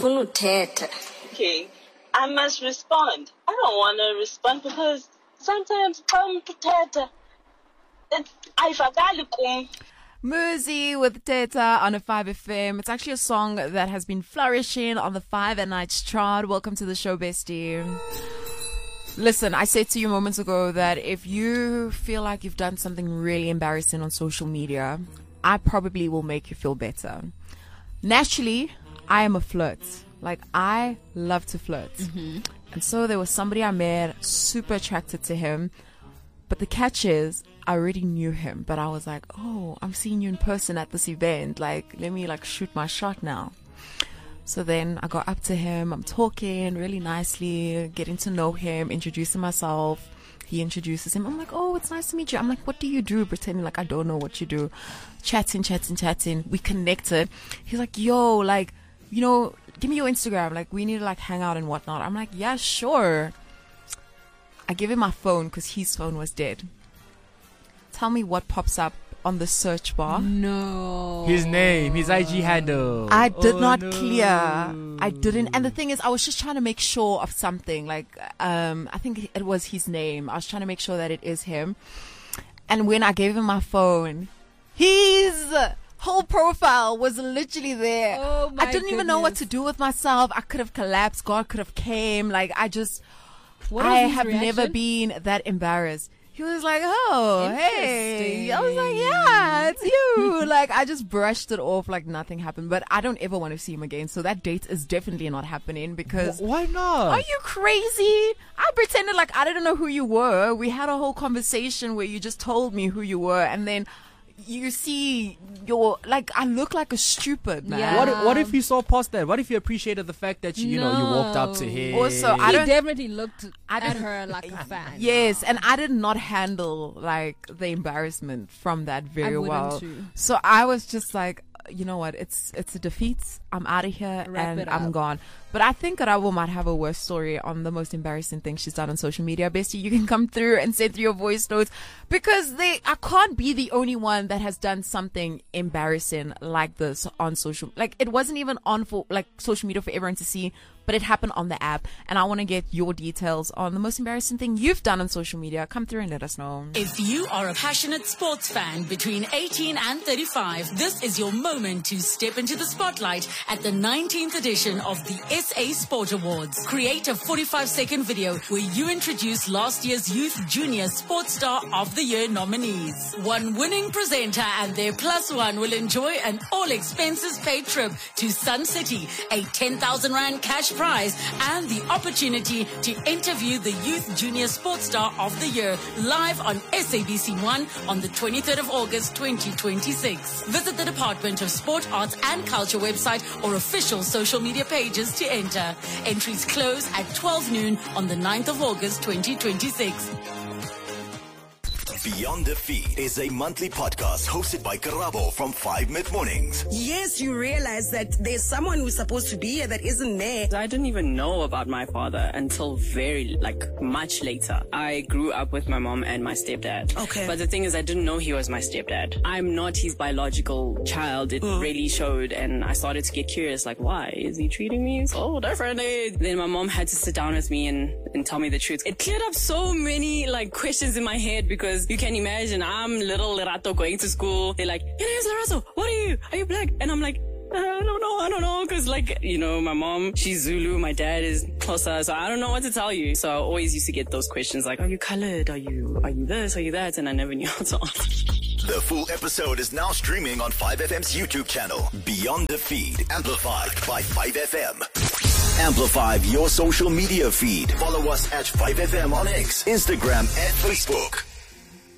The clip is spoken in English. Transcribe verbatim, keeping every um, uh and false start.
ndifuna uthetha. Okay, I must respond. I don't want to respond because sometimes xa umuntu uthetha ayivakali kum. Muzi with Teta on a five F M. It's actually a song that has been flourishing on the five at nights chart. Welcome to the show, bestie. Listen, I said to you moments ago that if you feel like you've done something really embarrassing on social media, I probably will make you feel better. Naturally, I am a flirt. Like, I love to flirt. Mm-hmm. And so there was somebody I met, super attracted to him. But the catch is, I already knew him, but I was like, oh, I'm seeing you in person at this event. Like, let me like shoot my shot now. So then I got up to him. I'm talking really nicely, getting to know him, introducing myself. He introduces him. I'm like, oh, it's nice to meet you. I'm like, what do you do? Pretending like I don't know what you do. Chatting, chatting, chatting. We connected. He's like, yo, like, you know, give me your Instagram. Like, we need to like hang out and whatnot. I'm like, yeah, sure. I give him my phone because his phone was dead. Tell me what pops up on the search bar. No. His name, his I G handle. I did oh, not no. clear. I didn't. And the thing is, I was just trying to make sure of something. Like, um, I think it was his name. I was trying to make sure that it is him. And when I gave him my phone, his whole profile was literally there. Oh my I didn't goodness. even know what to do with myself. I could have collapsed. God could have came. Like, I just, What was I his have reaction? never been that embarrassed. He was like, oh, hey. I was like, yeah, it's you. Like, I just brushed it off like nothing happened. But I don't ever want to see him again. So that date is definitely not happening because... Wh- Why not? Are you crazy? I pretended like I didn't know who you were. We had a whole conversation where you just told me who you were. And then you see your... Like, I look like a stupid, man. Yeah. What if, what if you saw past that? What if you appreciated the fact that you, you know, you walked up to No. him? Also, I He don't... definitely looked I at didn't- her like a fan. Yes, and I did not handle like the embarrassment from that very I wouldn't well. too. So I was just like, you know what, it's it's a defeat. I'm out of here Wrap and it I'm up. gone. But I think Rabo might have a worse story on the most embarrassing thing she's done on social media. Bestie, you can come through and send through your voice notes because they I can't be the only one that has done something embarrassing like this on social. Like, it wasn't even on for like social media for everyone to see, but it happened on the app. And I want to get your details on the most embarrassing thing you've done on social media. Come through and let us know. If you are a passionate sports fan between eighteen and thirty-five, this is your moment to step into the spotlight at the nineteenth edition of the S A Sport Awards. Create a forty-five second video where you introduce last year's Youth Junior Sports Star of the Year nominees. One winning presenter and their plus one will enjoy an all expenses paid trip to Sun City, a ten thousand rand cash prize, and the opportunity to interview the Youth Junior Sports Star of the Year live on S A B C one on the twenty-third of August twenty twenty-six. Visit the Department of Sport, Arts and Culture website or official social media pages to enter. Entries close at twelve noon on the ninth of August twenty twenty-six. Beyond the Feed is a monthly podcast hosted by Karabo from five Mid-Mornings. Yes, you realize that there's someone who's supposed to be here that isn't there. I didn't even know about my father until very, like, much later. I grew up with my mom and my stepdad. Okay. But the thing is, I didn't know he was my stepdad. I'm not his biological child. It Mm. really showed, and I started to get curious, like, why? Is he treating me so differently? Then my mom had to sit down with me and, and tell me the truth. It cleared up so many, like, questions in my head because you can imagine I'm little Lerato going to school. They're like, your name's Lerato. What are you? Are you black? And I'm like, I don't know, I don't know, because, like, you know, my mom, she's Zulu, my dad is Xhosa, so I don't know what to tell you. So I always used to get those questions like, are you colored? Are you, are you this? Are you that? And I never knew how to answer. The full episode is now streaming on five F M's YouTube channel, Beyond the Feed, amplified by five F M. Amplify your social media feed. Follow us at five F M on X, Instagram, and Facebook.